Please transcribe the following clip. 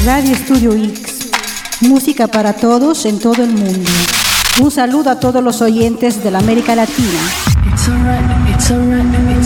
Radio Estudio X, música para todos en todo el mundo. Un saludo a todos los oyentes de la América Latina. It's alright, it's alright.